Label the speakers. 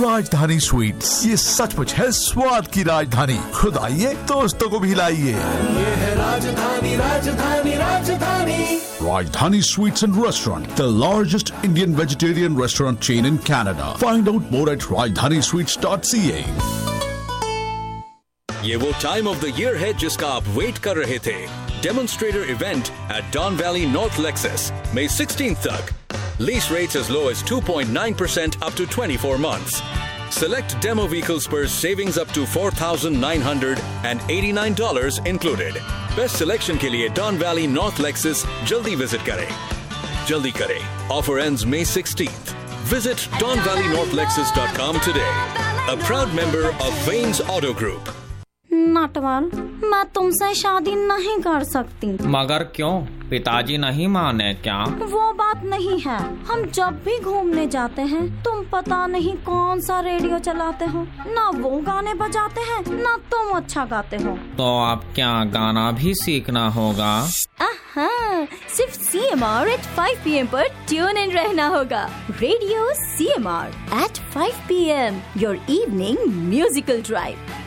Speaker 1: राजधानी स्वीट्स, ये सचमुच है स्वाद की राजधानी। खुद आइए, दोस्तों को भी लाइए।
Speaker 2: ये है राजधानी, राजधानी, राजधानी।
Speaker 1: Rajdhani Sweets and Restaurant, the largest Indian vegetarian restaurant chain in Canada. Find out more at rajdhanisweets.ca.
Speaker 3: ये वो टाइम ऑफ द ईयर है जिसका आप वेट कर रहे थे। Demonstrator event at dawn valley north Lexus May 16th तक। Lease rates as low as 2.9% up to 24 months. Select demo vehicles per savings up to $4,989 included. Best selection के लिए Don Valley North Lexus जल्दी visit करें। जल्दी करें। Offer ends May 16th. Visit donvalleynorthlexus.com today. A proud member of Vanes Auto Group.
Speaker 4: Natwar, मैं तुमसे शादी नहीं कर सकती।
Speaker 5: मगर क्यों? पिताजी नहीं माने क्या?
Speaker 4: वो बात नहीं है। हम जब भी घूमने जाते हैं तुम पता नहीं कौन सा रेडियो चलाते हो, ना वो गाने बजाते हैं ना तुम अच्छा गाते हो।
Speaker 5: तो अब क्या गाना भी सीखना होगा?
Speaker 4: सिर्फ CMR at 5 PM पर ट्यून इन रहना होगा। Radio CMR at 5 PM, your evening musical drive.